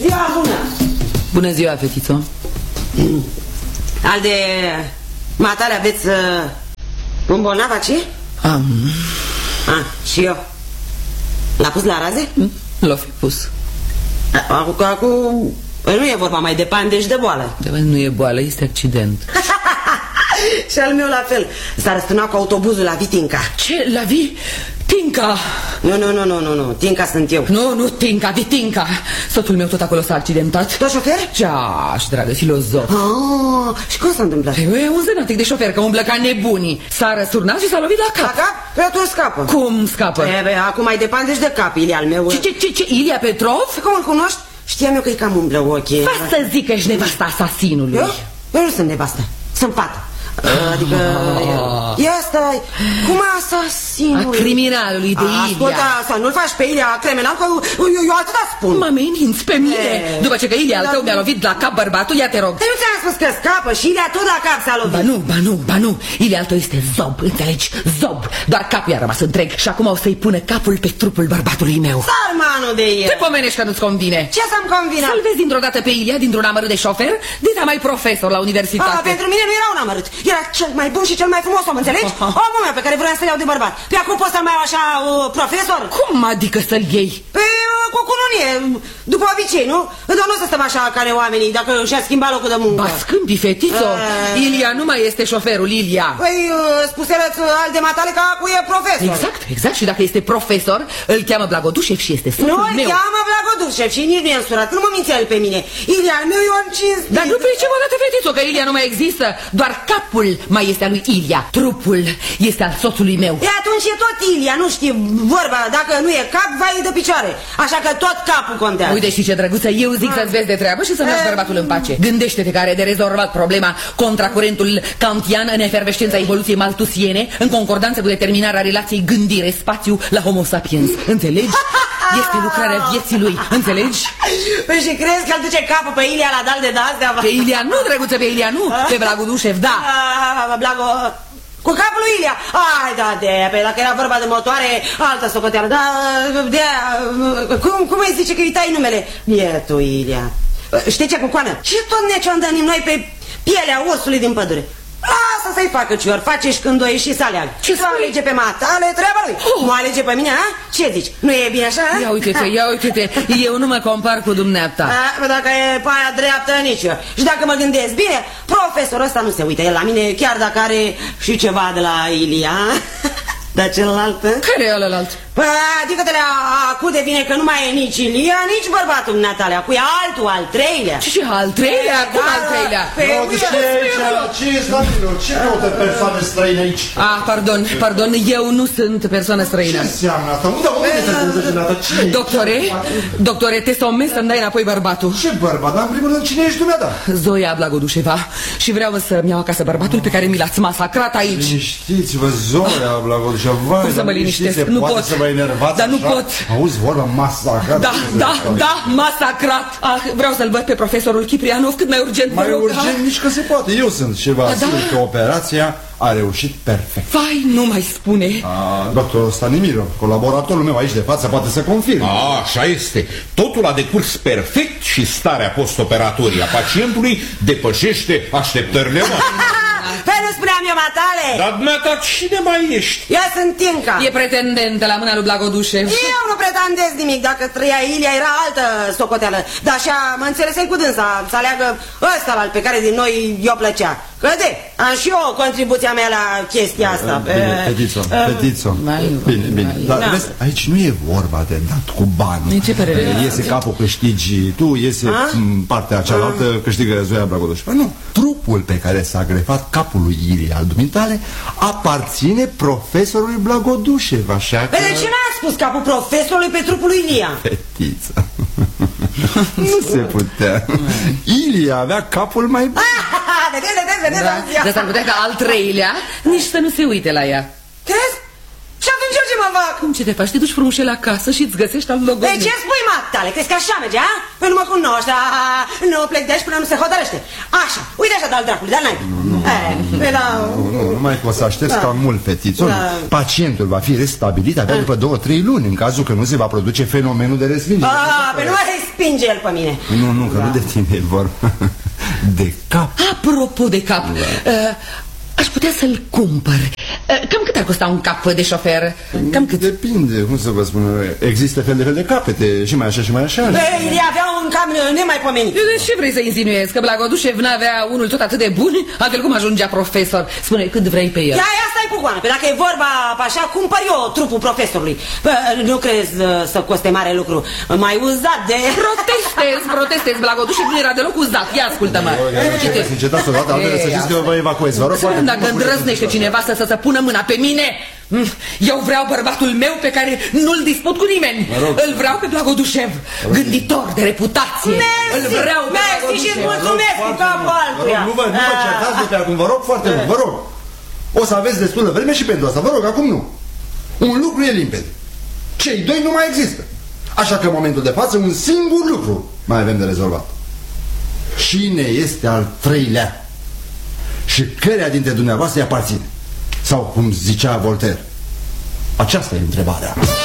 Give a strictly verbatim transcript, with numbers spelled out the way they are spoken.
Ziua bună! Bună ziua, fetițo. Al de matale aveți uh, un bolnav aici? Am. Ah, și eu. L-a pus la raze? L-a fi pus. Acum, acum nu e vorba mai de pandeci de boală. De nu e boală, este accident. Și al meu la fel. S-a răsturnat cu autobuzul la Vitinca. Ce? La Vi? Tinca! Nu, nu, nu, nu, nu, nu. Tinca sunt eu. Nu, nu, Tinca, Vitinca. Soțul meu tot acolo s-a accidentat. Tot șofer? Ja, și dragă, filozof. Ah, și cum s-a întâmplat? E un zănatic de șofer, că umblă ca nebunii. S-a răsturnat și s-a lovit la cap. La cap? Pe atunci scapă. Cum scapă? E, be, acum mai de pandeci de cap, Ilia al meu. Ce, ce, ce, ce, Ilia Petrov? Cum îl cunoști? Știam eu că-i cam umblă ochii. Va să zic că ești nevasta asasinului. Eu? Eu nu sunt nevastă, sunt fată. Adică, ah. e asta, cum asasinul? A criminalului de Ilia. Ascultă, să nu-l faci pe Ilia criminal, că eu, eu atâta spun. Mă ameninți pe mine. E. După ce că Ilia al tău mi-a lovit la cap bărbatul, ia te rog. Dar eu ți-am spus că scapă și Ilia tot la cap s-a lovit. Ba nu, ba nu, ba nu. Ilia al tău este zob, înțelegi? Zob. Doar capul i-a rămas întreg și acum o să-i pună capul pe trupul bărbatului meu. Sarmanul de el. Te pomenești că nu-ți convine. Ce să-mi convine? Să-l vezi dintr-o dată pe Ilia dintr-un amărât de șofer, dita mai profesor la universitate. A, pentru mine nu era un amărât. Era cel mai bun și cel mai frumos om, înțelegi? Omul meu pe care vreau să-l iau de bărbat. Pe acum poți să-l mai iau așa, uh, profesor? Cum adică să-l iei? Păi, uh, cu cununie, după obicei, nu? Dar nu o să stăm așa ca oamenii dacă și-a schimbat locul de muncă. Ba, scâmpi, fetițo. Uh... Ilia nu mai este șoferul, Ilia. Păi, uh, spusele-ți al de matale că acu e profesor. Exact, exact. Și dacă este profesor, îl cheamă Blagodușev și este soțul nu, meu. Nu, îl cheamă Blagodușev și nici nu i-am surat, nu mă mințea el pe mine. Ilia al meu e un cinstit. Dar nu pe ce mă dată, fetițo, că Ilia nu mai există. Doar capul mai este al lui Ilia. Trupul este al soțului meu. E atunci e tot Ilia, nu știi vorba, dacă nu e cap, vai de picioare. Așa că tot capul contează. Uite, știi ce drăguță, eu zic să-ți vezi de treabă și să lași bărbatul în pace. Gândește-te că are de rezolvat problema contracurentul kantian în efervescența evoluției maltusiene, în concordanță cu determinarea relației gândire-spațiu la Homo sapiens. Înțelegi? Este lucrarea vieții lui, înțelegi? Păi și crezi că îl duce capul pe Ilia la dal de de-astea? Pe Ilia nu, drăguță, pe Ilia nu, pe Blagodușev, da. Blago... Cu capul lui Ilia. Ai, da, de aia, pe dacă era vorba de motoare, altă socoteală. Da, de aia, cum, cum îi zice că îi tai numele? Bietul Ilia. Știi ce, Cucoană? Și tot ne ciondănim noi pe pielea orsului din pădure. Lasă să-i facă cior, face și când o ieși să aleagă. Ce să alege pe matale, treaba lui. Oh. Nu alege pe mine, a? Ce zici? Nu e bine așa? Ia uite-te, ia uite-te, eu nu mă compar cu dumneata. A, dacă e pe aia dreaptă, nici eu. Și dacă mă gândesc bine, profesorul ăsta nu se uită el la mine, chiar dacă are și ceva de la Ilia. Dar celălalt? Care e ălălalt? Păi, adică de la acu devine că nu mai e nici Ilia, nici bărbatul Natalia, acu e altul, al treilea. Ce, ce, al treilea? Cum al treilea? Ce e la mine? Ce caută persoane străine aici? Ah, pardon, pardon, eu nu sunt persoană străină. Ce înseamnă asta? Unde unde Doctore, doctore, te somnesc să-mi dai înapoi bărbatul. Ce bărbat? Dar în primul rând, cine ești dumneata? Zoia Blagodușeva. Și vreau să-mi iau acasă bărbatul pe care mi l-ați masacrat aici. Liniștiți-vă, Zoia Blagodușeva. Cum să mă liniștesc? Nu pot. Dar nu pot. Auzi vorba, masacrat. Da, da, da, masacrat. Ah, vreau să-l văd pe profesorul Chiprianov cât mai urgent. Mai urgent nici că se poate. Eu sunt și vă asigur că operația a reușit perfect. Vai, nu mai spune. A, doctor Stanimiro, colaboratorul meu aici de față, poate să confirme. A, așa este. Totul a decurs perfect și starea postoperatorie a pacientului depășește așteptările noastre. Păi nu spuneam eu matale. Dar dumneata cine mai ești? Eu sunt Tinca. E pretendentă la mâna lui Blagodușev. Eu nu pretendez nimic. Dacă trăia Ilia era altă socoteală. Dar așa mă înțelesem cu dânsa să aleagă ăsta pe care din noi i-o plăcea. Că de, am și eu contribuția mea la chestia asta. Bine, Petițo, Petițo. Bine, bine. Dar vezi, aici nu e vorba de dat cu bani. Ce părere? Iese capul, câștigi tu, iese partea cealaltă, câștigă Zoia Blagodușeva. Nu, trupul pe care s-a grefat capul lui Ilia al dumitale aparține profesorului Blagodușev, așa că... De ce n-a spus capul profesorului pe trupul lui Ilia? Petiță. Nu se putea. Ilia avea capul mai bun. Vedeți, vedeți, vedeți. Dar s-ar putea ca al treilea nici să nu se uite la ea. Crezi? Și atunci eu ce mă fac? Cum ce te faci? Te duci frumușel acasă și îți găsești al logodnic. Păi ce spui, matale? Crezi că așa merge, a? Păi nu mă cunoști, nu plec de aici până nu se hotărăște. Așa, uite așa de-al dracului, dar n-ai. Nu, nu, E, da. Nu, nu, numai că o să aștepți Da. cam mult, fetițo. Da. Pacientul va fi restabilit abia după două, trei luni, în cazul că nu se va produce fenomenul de respingere. A, pe nu mai respinge el pe mine. Nu, nu, că Da. nu de tine e vorba. De cap. Apropo de cap, uh, aș putea să-l cumpăr. Uh, cam cât ar costa un cap de șofer? Cam cât? Depinde, cum să vă spun. Există fel de fel de capete, și mai așa și mai așa. Ei, Ilie avea un cam nemaipomenit. De ce vrei să insinuezi? Că Blagodușev n-avea unul tot atât de bun? Altfel cum ajungea profesor? Spune cât vrei pe el. Ia, ia stai cu goană, pe dacă e vorba așa, cumpăr eu trupul profesorului. Bă, nu crezi uh, să coste mare lucru? Mai uzat de... Protestez, protestez, Blagodușev nu era deloc uzat. Ia ascultă-mă. Citeți. Încetați odată, altfel să știți că vă evacuez. Vă rog, Să vedem dacă îndrăznește cineva să, să, să pună mâna pe mine. Eu vreau bărbatul meu pe care nu-l disput cu nimeni. Îl vreau pe Blagodușev, gânditor de reputație. Îl vreau pe Mersi și îți Blagodușev. mulțumesc cu capul Vă rog, altuia. nu vă, nu vă certați de pe acum, vă rog foarte mult, vă rog. O să aveți destulă vreme și pentru asta, vă rog, acum nu. Un lucru e limpede. Cei doi nu mai există. Așa că în momentul de față un singur lucru mai avem de rezolvat. Cine este al treilea? Și căreia dintre dumneavoastră îi aparține? Sau cum zicea Voltaire? Aceasta e întrebarea.